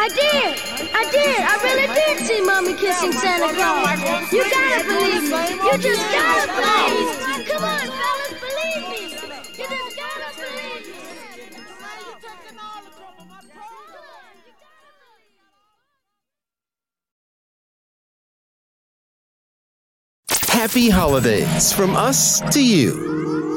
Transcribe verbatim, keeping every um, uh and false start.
I did. I did. I really did see Mommy kissing Santa Claus. You gotta believe me. You just gotta believe me. Come on, fellas, believe me. You just gotta believe me. Happy holidays from us to you.